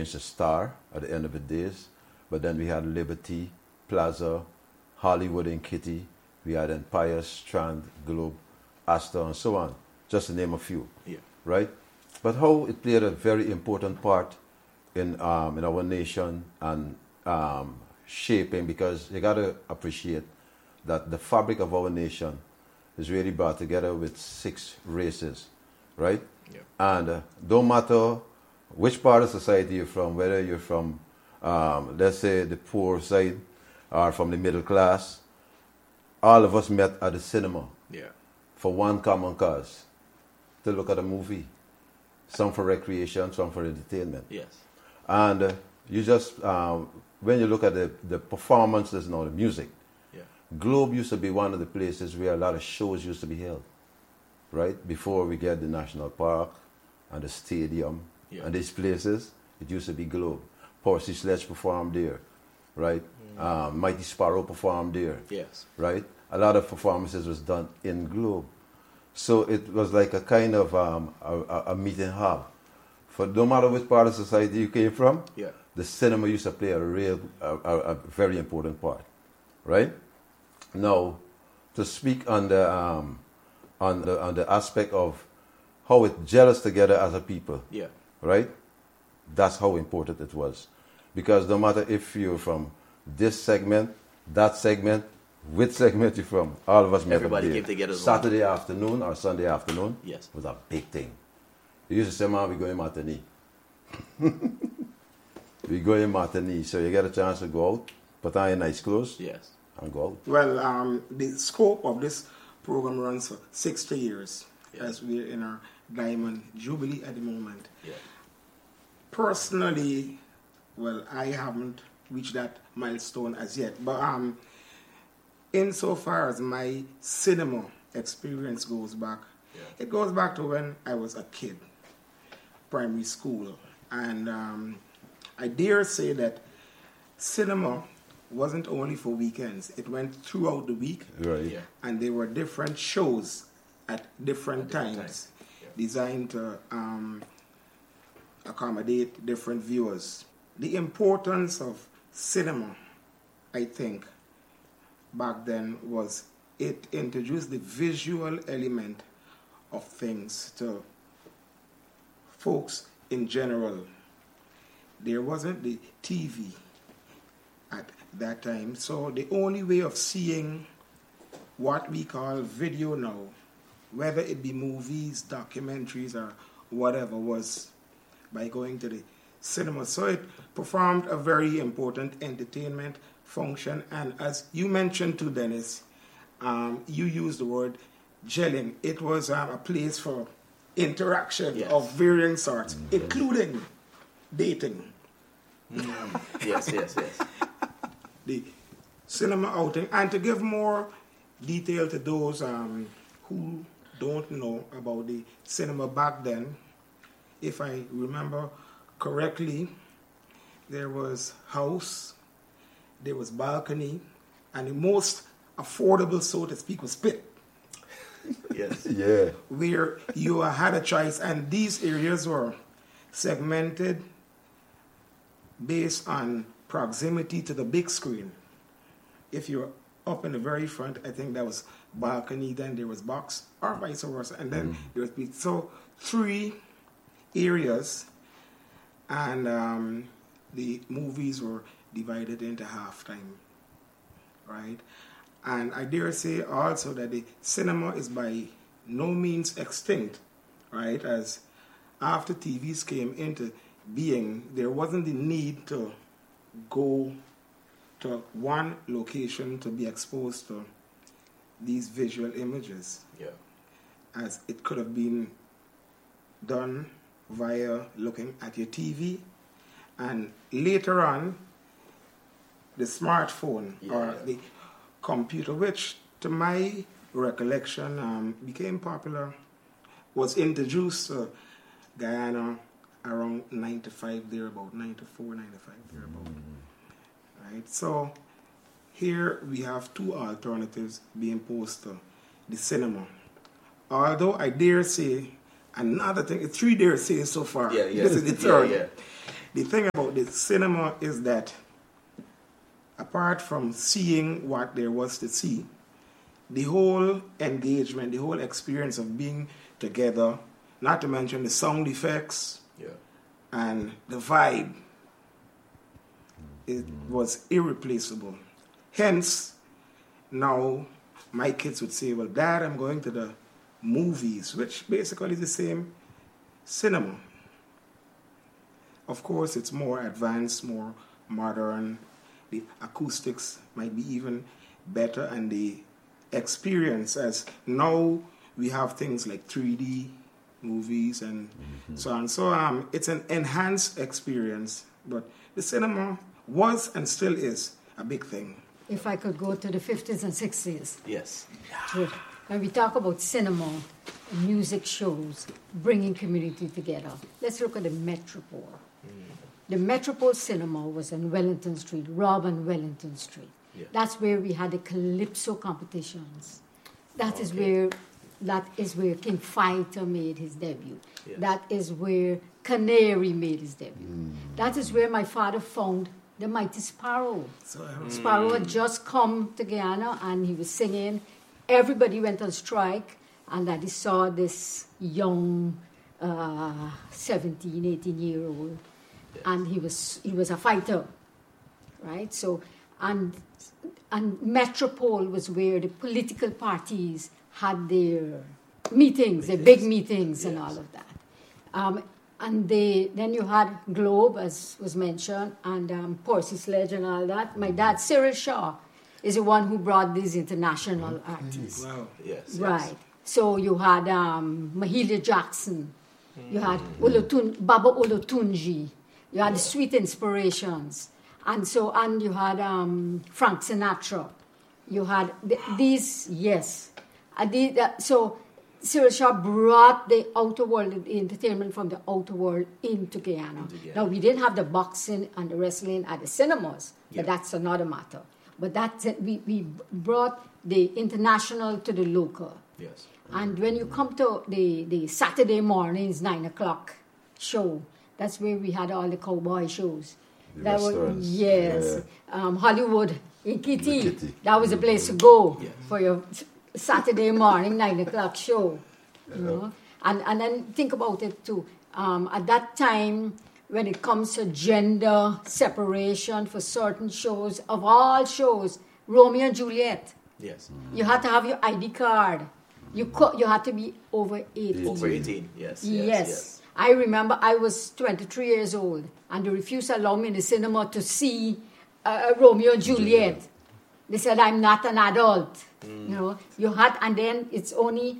changed to Star at the end of the days. But then we had Liberty, Plaza, Hollywood and Kitty. We had Empire, Strand, Globe, Astor, and so on, just to name a few. Yeah. Right? But how it played a very important part in our nation and shaping, because you got to appreciate that the fabric of our nation is really brought together with 6 races, right? Yeah. And don't matter which part of society you're from, whether you're from, let's say, the poor side or from the middle class, all of us met at the cinema for one common cause, to look at a movie. Some for recreation, some for entertainment. Yes. And you just, when you look at the performances now, the music, Globe used to be one of the places where a lot of shows used to be held, right? Before we get the National Park and the stadium and these places, it used to be Globe. Percy Sledge performed there, right? Mighty Sparrow performed there, right? A lot of performances was done in Globe. So it was like a kind of a meeting hub. For no matter which part of society you came from, the cinema used to play a very important part, right? Now, to speak on the aspect of how it gel us together as a people, right? That's how important it was, because no matter if you're from this segment, that segment, which segment you're from, all of us met up there. Everybody came together. Saturday afternoon or Sunday afternoon was a big thing. We used to say, "Man, we going Martinique." We go in Martinique, so you get a chance to go out, put on your nice clothes, and go out. Well, the scope of this program runs for 60 years, as we're in our Diamond Jubilee at the moment. Personally, well, I haven't reached that milestone as yet, but insofar as my cinema experience goes back, it goes back to when I was a kid, primary school, and I dare say that cinema wasn't only for weekends. It went throughout the week, and there were different shows at different times designed to accommodate different viewers. The importance of cinema, I think, back then was it introduced the visual element of things to folks in general. There wasn't the TV at that time, so the only way of seeing what we call video now, whether it be movies, documentaries, or whatever, was by going to the cinema. So it performed a very important entertainment function, and as you mentioned too, Dennis, you used the word gelling. It was a place for interaction of varying sorts, including dating. Yes. The cinema outing. And to give more detail to those who don't know about the cinema back then, if I remember correctly, there was house, there was balcony, and the most affordable, so to speak, was pit. Where you had a choice, and these areas were segmented based on proximity to the big screen. If you're up in the very front, I think that was balcony, then there was box, or vice versa, and then there was pit. So 3 areas, and the movies were divided into halftime, right? And I dare say also that the cinema is by no means extinct, right? As after TVs came into being, there wasn't the need to go to one location to be exposed to these visual images. As it could have been done via looking at your TV, and later on, the smartphone or the computer, which to my recollection became popular, was introduced to Guyana around 95 thereabout, 94, 95 thereabout. Right? So here we have 2 alternatives being posed to the cinema. Although I dare say another thing, 3 dare say so far. This is the third. The thing about about the cinema is that apart from seeing what there was to see, the whole engagement, the whole experience of being together, not to mention the sound effects and the vibe, it was irreplaceable. Hence, now my kids would say, well, Dad, I'm going to the movies, which basically is the same cinema. Of course, it's more advanced, more modern. The acoustics might be even better, and the experience, as now we have things like 3D movies and so on. So it's an enhanced experience, but the cinema was and still is a big thing. If I could go to the 50s and 60s. Yes. When we talk about cinema, music shows, bringing community together, let's look at the Metropole. The Metropole Cinema was on Wellington Street, Rob and Wellington Street. Yeah. That's where we had the Calypso competitions. That is where King Fighter made his debut. Yes. That is where Canary made his debut. That is where my father found the Mighty Sparrow. Sparrow had just come to Guyana and he was singing. Everybody went on strike, and that he saw this young 17, 18-year-old, and he was a fighter, right? So, and Metropole was where the political parties had their meetings, their big meetings, and all of that. And then you had Globe, as was mentioned, and Percy Sledge and all that. My dad, Cyril Shaw, is the one who brought these international artists. Wow. Yes. Right. So you had Mahalia Jackson. You had Baba Olotunji. You had the Sweet Inspirations. And you had Frank Sinatra. You had these, yes. So Cyril Shaw brought the outer world, the entertainment from the outer world into Guyana. Now, we didn't have the boxing and the wrestling at the cinemas, but that's another matter. But that's it. We brought the international to the local. Yes. And when you come to the Saturday mornings, 9 o'clock show, that's where we had all the cowboy shows. Hollywood in Kitty. That was the place to go for your Saturday morning, 9 o'clock show. You know? And then think about it too. At that time, when it comes to gender separation for certain shows, of all shows, Romeo and Juliet. Yes. You had to have your ID card. You had to be over 18. Over 18, yes. Yes. I remember I was 23 years old, and they refused to allow me in the cinema to see Romeo and Juliet. They said, I'm not an adult. You know, you had, and then it's only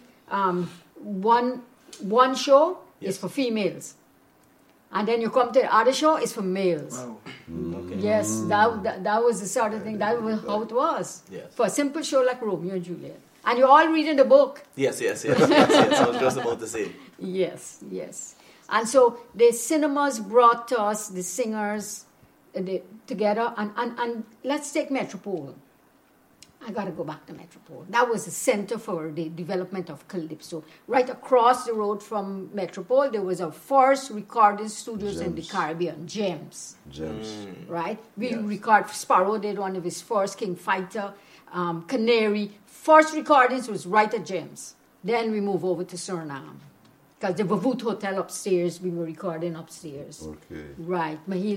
one show is for females. And then you come to the other show, it's for males. Wow. Okay. Yes, that was the sort of thing. That was how it was. Yes. For a simple show like Romeo and Juliet. And you're all reading the book. Yes. I was just about to say. Yes. And so the cinemas brought us, the singers, together. And let's take Metropole. I got to go back to Metropole. That was the center for the development of Calypso. Right across the road from Metropole, there was our first recording studios in the Caribbean, Gems. Right? We record, Sparrow did one of his first, King Fighter, Canary. First recordings was right at Gems. Then we moved over to Suriname. Because the Vavoot Hotel upstairs, we were recording upstairs. Okay. Right.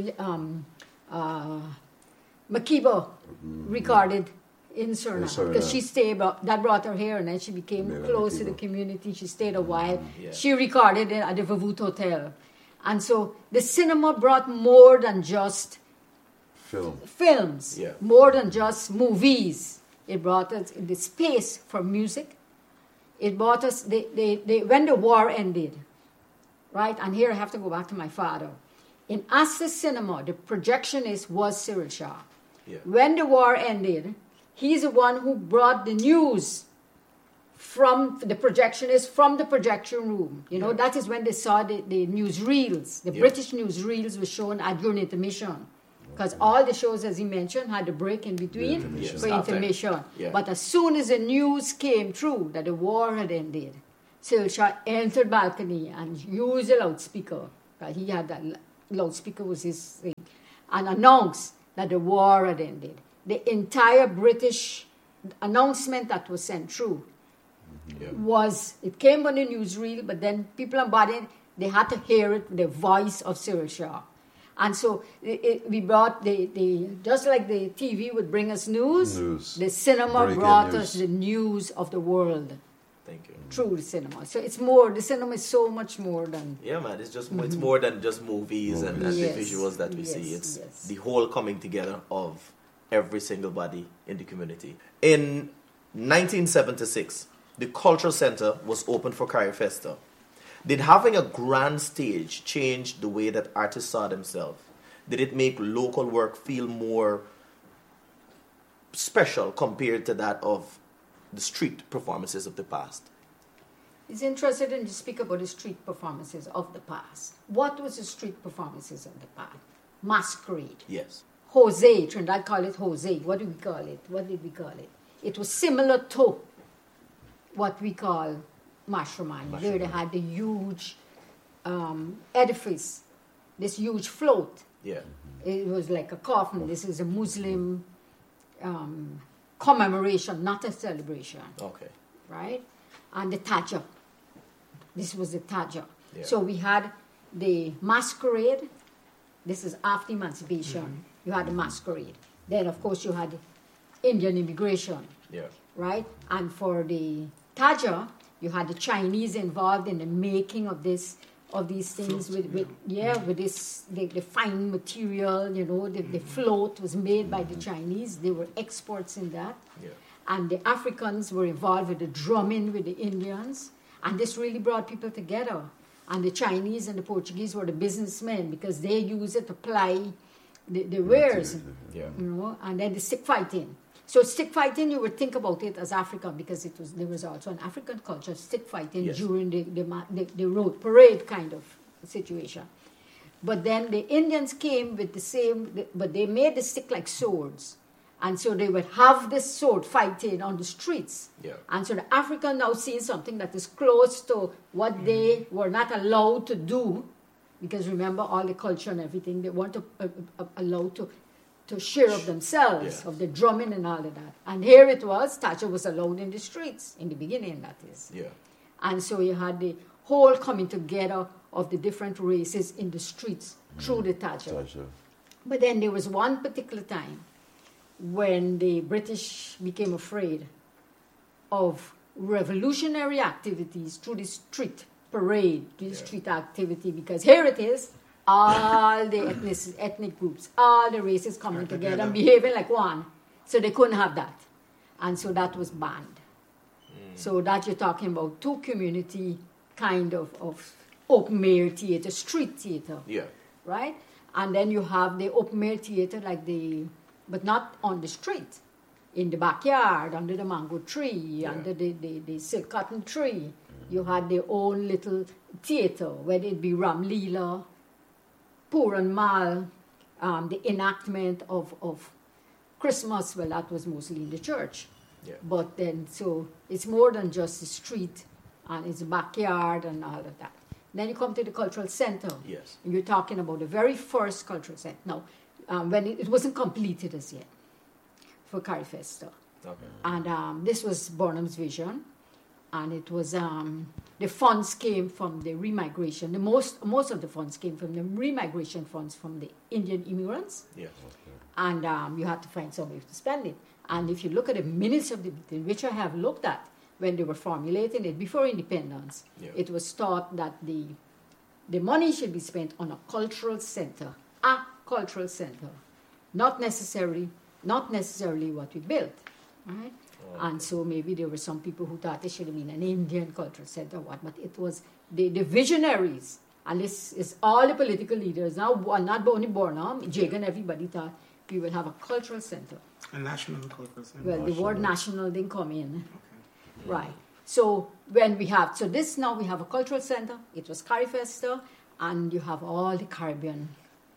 Makiba recorded in Suriname because she stayed. That brought her here, and then she became close to the community. She stayed a while. Yeah. She recorded at the Vavoot Hotel, and so the cinema brought more than just films, more than just movies. It brought us the space for music. It brought us when the war ended, right? And here I have to go back to my father. In Astor Cinema, the projectionist was Cyril Shaw. Yeah. When the war ended, he's the one who brought the news from the projectionist from the projection room. You know, that is when they saw the newsreels. The British newsreels were shown at during intermission. Because all the shows, as he mentioned, had a break in between for intermission. Yeah. But as soon as the news came through that the war had ended, Cyril Shaw entered balcony and used a loudspeaker. He had that loudspeaker was his thing. and announced that the war had ended. The entire British announcement that was sent through it came on the newsreel, but then people on body, they had to hear it with the voice of Cyril Shaw. And so we brought just like the TV would bring us news. The cinema brought us the news of the world. Thank you. Through the cinema. So it's more, the cinema is so much more than... Yeah, man, it's more than just movies and the visuals that we see. It's the whole coming together of every single body in the community. In 1976, the Cultural Center was opened for Carifesta. Did having a grand stage change the way that artists saw themselves? Did it make local work feel more special compared to that of the street performances of the past? It's interesting to speak about the street performances of the past. What was the street performances of the past? Masquerade. Yes. Jose, Trinidad call it Jose. What do we call it? What did we call it? It was similar to what we call Mashramani. There they had the huge edifice, this huge float. Yeah. It was like a coffin. This is a Muslim commemoration, not a celebration. Okay. Right? And the Taja. This was the Taja. Yeah. So we had the masquerade. This is after emancipation. Mm-hmm. You had the masquerade. Then, of course, you had Indian immigration. Yeah. Right? And for the Taja, you had the Chinese involved in the making of these things with this the fine material, the float was made by the Chinese. They were experts in that. Yeah. And the Africans were involved with the drumming with the Indians. And this really brought people together. And the Chinese and the Portuguese were the businessmen because they used it to ply the wares, and then the stick fighting. So stick fighting, you would think about it as African because there was also an African culture of stick fighting during the road parade kind of situation. But then the Indians came with the same, but they made the stick like swords. And so they would have this sword fighting on the streets. Yeah. And so the African now seeing something that is close to what they were not allowed to do, because remember all the culture and everything, they weren't allowed to share of themselves, of the drumming and all of that. And here it was, Taja was allowed in the streets, in the beginning that is. Yeah. And so you had the whole coming together of the different races in the streets through the Taja. But then there was one particular time when the British became afraid of revolutionary activities through the street parade, the street activity, because here it is, all the ethnic groups, all the races coming together and behaving like one. So they couldn't have that. And so that was banned. So that you're talking about two community kind of open-air theater, street theater. Yeah. Right? And then you have the open-air theater but not on the street, in the backyard, under the mango tree, under the silk cotton tree. You had their own little theater, whether it be Ram Leela, Puran Mal, the enactment of Christmas. Well, that was mostly in the church. Yeah. But then, so it's more than just the street, and it's backyard and all of that. Then you come to the cultural center. Yes. And you're talking about the very first cultural center. Now, when it wasn't completed as yet for Carifesta. Okay. And this was Burnham's vision. And it was, the funds came from the remigration. Most of the funds came from the remigration funds from the Indian immigrants. Yes. And you had to find some way to spend it. And if you look at the minutes of the meeting, which I have looked at when they were formulating it before independence, it was thought that the money should be spent on a cultural center, not necessarily what we built, right? And so maybe there were some people who thought it should have been an Indian cultural center or what, but it was the visionaries, and this is all the political leaders, now not only Burnham, Jagan, everybody thought we will have a cultural center. A national cultural center. Well, the word national didn't come in. Okay. Right. So when we have, now we have a cultural center, it was Carifesta, and you have all the Caribbean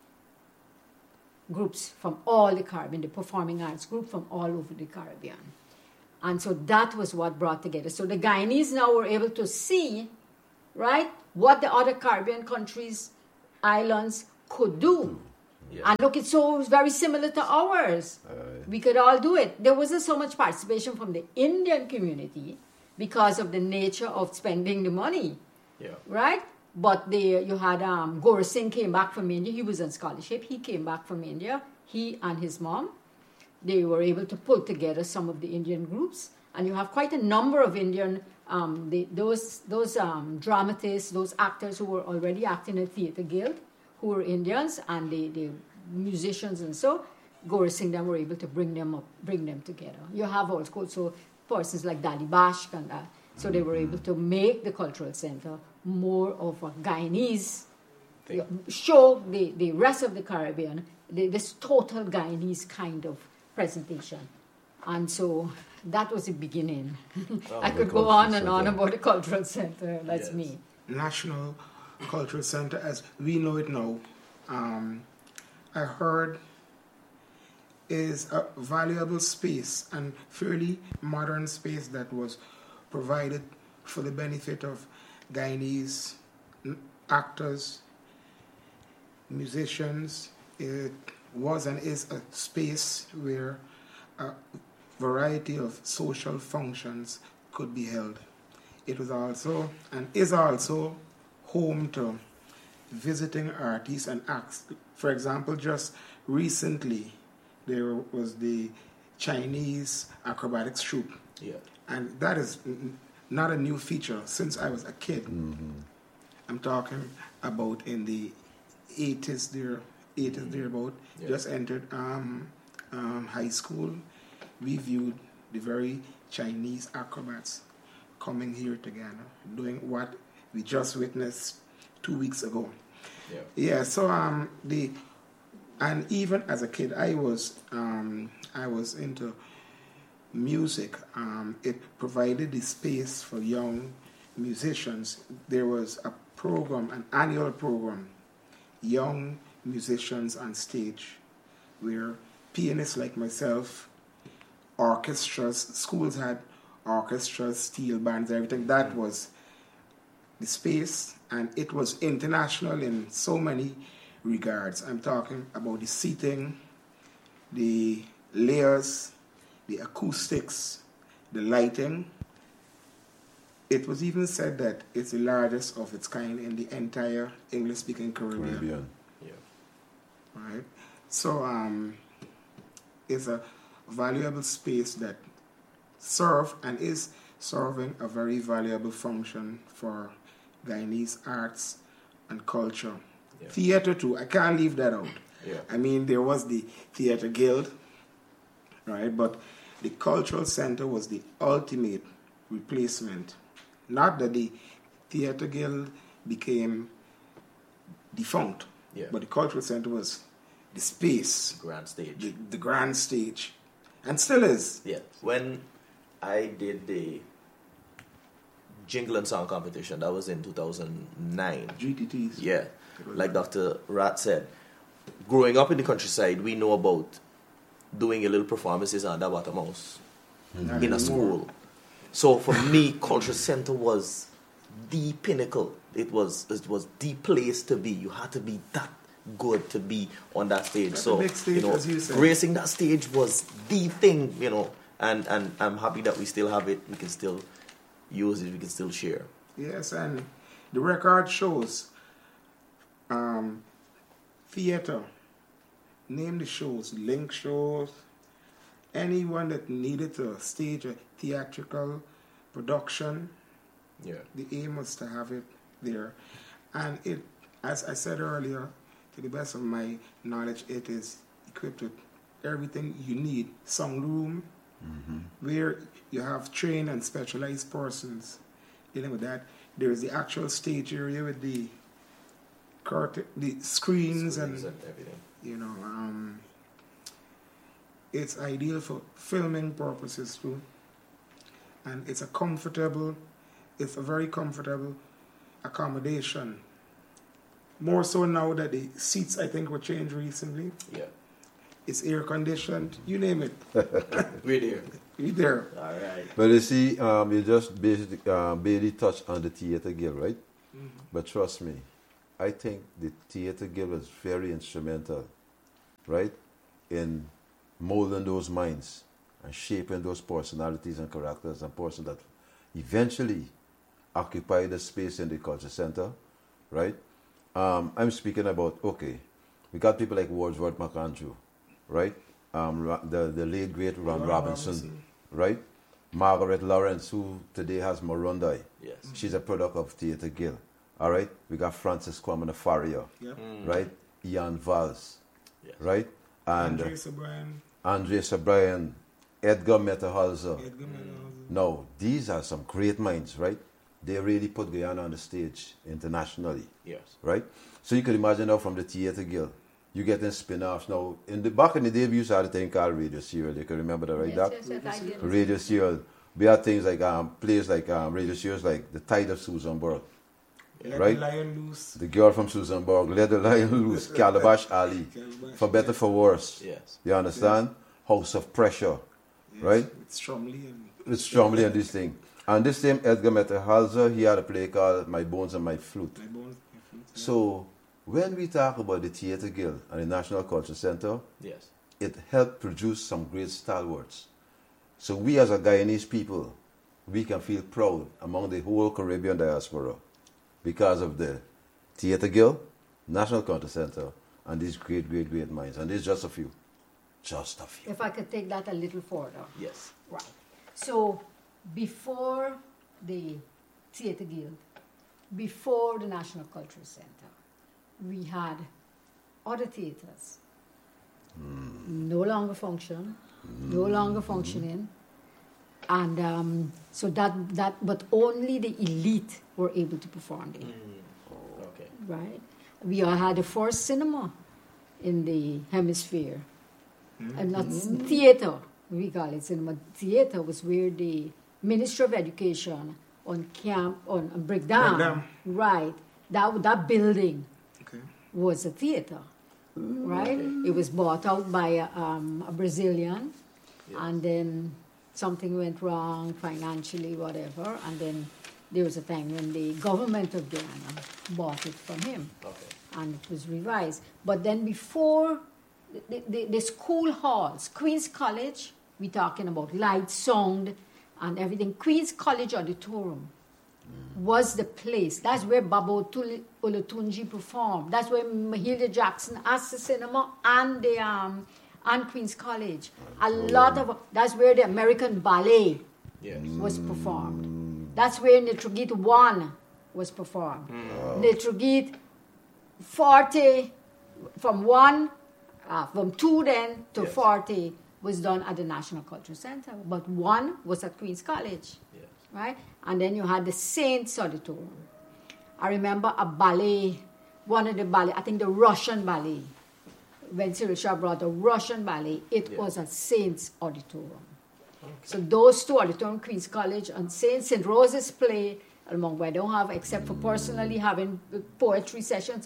groups from all the Caribbean, the performing arts group from all over the Caribbean. And so that was what brought together. So the Guyanese now were able to see, right, what the other Caribbean countries, islands could do. Yeah. And look, it was very similar to ours. We could all do it. There wasn't so much participation from the Indian community because of the nature of spending the money. Yeah. Right? But you had Gaur Singh came back from India. He was on scholarship. He came back from India. He and his mom, they were able to pull together some of the Indian groups. And you have quite a number of Indian, those dramatists, those actors who were already acting in Theatre Guild, who were Indians, and the musicians, and so Gaur Singh them were able to bring them together. You have also persons like Dali Bashk, and so they were able to make the cultural center more of a Guyanese show the rest of the Caribbean this total Guyanese kind of presentation, and so that was the beginning. I could go on and on about the cultural center. That's me. National Cultural Center, as we know it now, I heard is a valuable space and fairly modern space that was provided for the benefit of Guyanese actors, musicians. It was and is a space where a variety of social functions could be held. It was also and is also home to visiting artists and acts. For example, just recently there was the Chinese acrobatics troupe. Yeah. And that is not a new feature since I was a kid. Mm-hmm. I'm talking about in the 80s thereabout. Yeah. Just entered high school. We viewed the very Chinese acrobats coming here together, doing what we just witnessed 2 weeks ago. Yeah. Yeah. So and even as a kid, I was into music. It provided the space for young musicians. There was a program, an annual program, Young Musicians on Stage, where pianists like myself, orchestras, schools had orchestras, steel bands, everything. That was the space, and it was international in so many regards. I'm talking about the seating, the layers, the acoustics, the lighting. It was even said that it's the largest of its kind in the entire English-speaking Caribbean. Yeah. Right? So it's a valuable space that served and is serving a very valuable function for Guyanese arts and culture. Yeah. Theatre too, I can't leave that out. Yeah. I mean, there was the Theatre Guild, right? But the Cultural Center was the ultimate replacement. Not that the Theatre Guild became defunct, but the Cultural Center was the space. Grand stage. The grand stage. And still is. Yeah. When I did the Jingle and Song competition, that was in 2009. GTTs. Yeah. Like Dr. Rat said, growing up in the countryside, we know about doing a little performances on the bottom house in a school. So for me, Cultural Center was the pinnacle. It was the place to be. You had to be that good to be on that stage. That's so a big stage, as you said. Gracing that stage was the thing, and I'm happy that we still have it. We can still use it. We can still share. Yes, and the record shows theater. Name the shows, link shows. Anyone that needed to stage a theatrical production, the aim was to have it there. And it, as I said earlier, to the best of my knowledge, it is equipped with everything you need. Sound room, where you have trained and specialized persons dealing with that. There is the actual stage area with the curtain, the screens and everything. It's ideal for filming purposes too. And it's a very comfortable accommodation. More so now that the seats, I think, were changed recently. Yeah. It's air conditioned, you name it. We're there. We're there. All right. But you see, you just basically barely touched on the Theatre Guild, right? Mm-hmm. But trust me, I think the Theatre Guild was very instrumental right, in molding those minds and shaping those personalities and characters and persons that eventually occupy the space in the culture center, right? I'm speaking about, okay, we got people like Wordsworth McAndrew, right? The late, great Ron Robinson, right? Margaret Lawrence, who today has Morondoi. Yes. She's a product of Theatre Guild. All right? We got Francis Kwame Faria, right? Ian Valls, right? And Andres O'Brien, Edgar Metterholzer. Now, these are some great minds, right? They really put Guyana on the stage internationally. Yes. Right? So you could imagine now from the Theatre Guild, you getting spin-offs. Now, back in the day, we used to have a thing called Radio Serial. You can remember that, right, Doc? Yes, I did. Radio Serial. We had things like, plays like Radio Serials like The Tide of Susanburg. Right? The Lion Loose. The Girl from Susanburg. Let the Lion Loose. Calabash Alley. For Better, for Worse. Yes. You understand? House of Pressure. Yes. Right? With Stromley and this thing. And this same Edgar Metterholzer, he had a play called My Bones and My Flute. My Bones and My Flute. So, when we talk about the Theatre Guild and the National Culture Center, yes, it helped produce some great stalwarts. So we as a Guyanese people, we can feel proud among the whole Caribbean diaspora because of the Theatre Guild, National Culture Center, and these great, great, great minds. And there's just a few. Just a few. If I could take that a little further. Yes. Right. So, before the Theatre Guild, before the National Cultural Center, we had other theatres no longer functioning, and so that, but only the elite were able to perform there. Okay. Right. We had the first cinema in the hemisphere, and not theatre. We call it cinema. Theatre was where the Ministry of Education on Breakdown, right? That building was a theatre, right? It was bought out by a Brazilian, and then something went wrong financially, whatever, and then there was a time when the government of Guyana bought it from him, and it was revised. But then before the school halls, Queen's College, we're talking about light, sound, and everything. Queen's College Auditorium was the place. That's where Baba Olutunji performed. That's where Mahalia Jackson asked the cinema and the and Queen's College. That's where the American Ballet was performed. That's where Nitrogit 1 was performed. Nitrogit 40 from 2 then to 40 was done at the National Cultural Center, but 1 was at Queen's College, right? And then you had the Saints Auditorium. I remember a ballet, one of the ballet, I think the Russian ballet, when Cyril Shah brought the Russian ballet, it was at Saints Auditorium. So those two auditorium, Queen's College and St. Rose's play, among where I don't have, except for personally having poetry sessions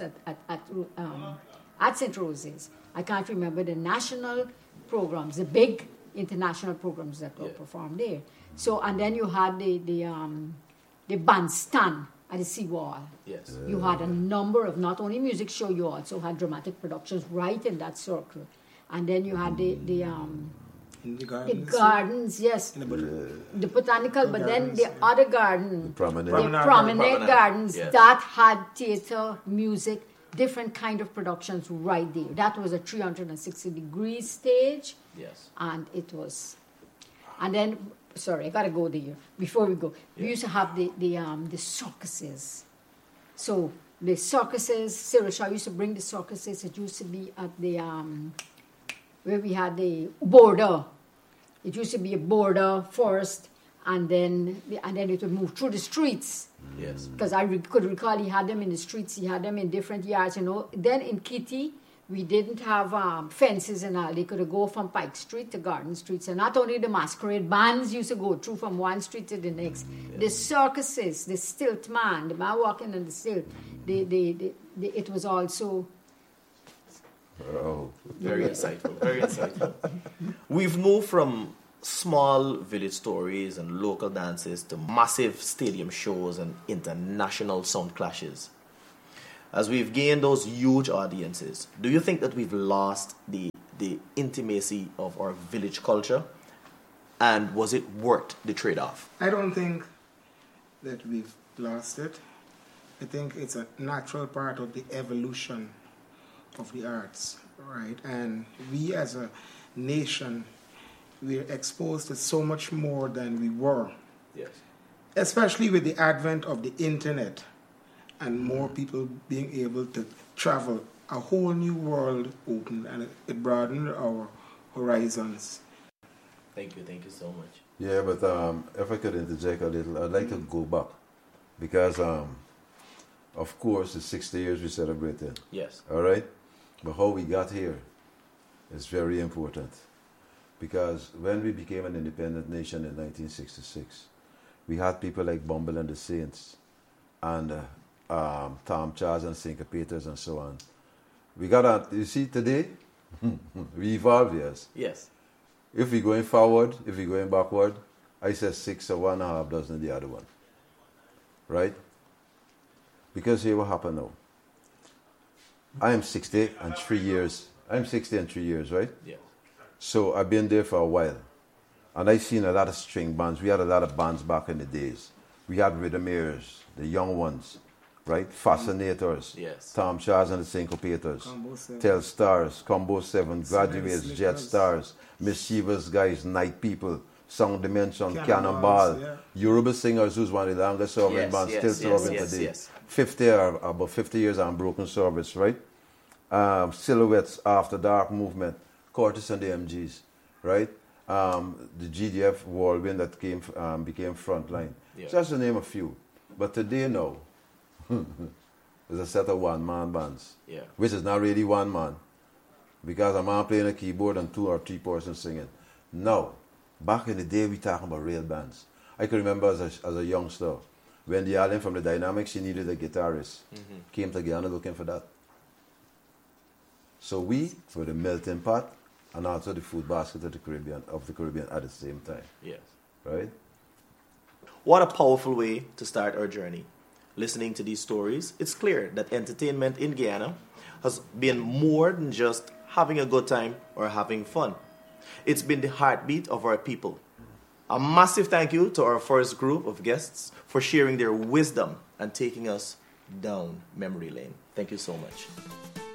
at St. Rose's. I can't remember the national programs, the big international programs that were performed there. So, and then you had the bandstand at the seawall. Yes. You had a number of not only music show, you also had dramatic productions right in that circle. And then you had the gardens, yes. The botanical, but then the other garden, the promenade gardens, that had theatre, music, different kind of productions right there. That was a 360-degree stage. Yes. And it was, and then, sorry, I gotta go there before we go. We used to have the circuses. So the circuses, Cyril Shah used to bring the circuses. It used to be at the where we had the border. It used to be a border first, and then it would move through the streets. Yes. Because I could recall he had them in the streets, he had them in different yards, you know. Then in Kitty, we didn't have fences and all. They could go from Pike Street to Garden Street. So not only the masquerade bands used to go through from one street to the next. The circuses, the stilt man, the man walking on the stilt, it was also... Very insightful, very insightful. We've moved from small village stories and local dances to massive stadium shows and international sound clashes. As we've gained those huge audiences, do you think that we've lost the the intimacy of our village culture? And was it worth the trade-off? I don't think that we've lost it. I think it's a natural part of the evolution of the arts, right? And we as a nation, we're exposed to so much more than we were. Yes. Especially with the advent of the internet and more people being able to travel. A whole new world opened, and it broadened our horizons. Thank you so much. Yeah, but if I could interject a little, I'd like to go back. Because, of course, it's 60 years we celebrated. Yes. All right? But how we got here is very important. Because when we became an independent nation in 1966, we had people like Bumble and the Saints and Tom Charles and Syncopators and so on. We got you see, today, we evolve, yes. Yes. If we're going forward, if we're going backward, I said 6 or 1.5 dozen the other one. Right? Because here what happened now. I am 60 and 3 years. I'm 60 and 3 years, right? Yeah. So I've been there for a while. And I've seen a lot of string bands. We had a lot of bands back in the days. We had Rhythmaires, the young ones, right? Fascinators. Yes. Tom Charles and the Syncopators. Tell Stars, Combo 7, Graduates, Jet Stars, Mischievous Guys, Night People, Sound Dimension, Cannonball, yeah. Yoruba Singers, who's one of the longest serving bands, still serving today. Yes. 50 or about 50 years unbroken service, right? Silhouettes, After Dark Movement, Curtis and the MGs, right? The GDF Whirlwind that became Frontline. Yeah. Just to name a few. But today now, there's a set of one-man bands, yeah. which is not really one man, because a man playing a keyboard and 2 or 3 persons singing. Now, back in the day, we talking about real bands. I can remember as a youngster, when the Allen from the Dynamics, she needed a guitarist, came to Guyana looking for that. So we were the melting pot and also the food basket of the Caribbean at the same time. Yes. Right? What a powerful way to start our journey. Listening to these stories, it's clear that entertainment in Guyana has been more than just having a good time or having fun. It's been the heartbeat of our people. A massive thank you to our first group of guests for sharing their wisdom and taking us down memory lane. Thank you so much.